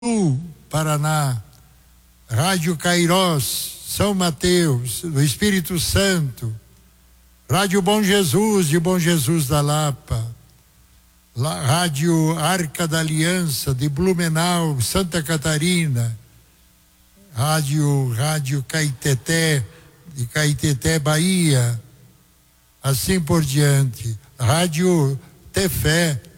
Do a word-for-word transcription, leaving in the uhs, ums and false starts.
Paraná, Rádio Cairós, São Mateus, do Espírito Santo, Rádio Bom Jesus, de Bom Jesus da Lapa, La, Rádio Arca da Aliança, de Blumenau, Santa Catarina, Rádio, Rádio Caeteté, de Caeteté, Bahia, assim por diante, Rádio Tefé,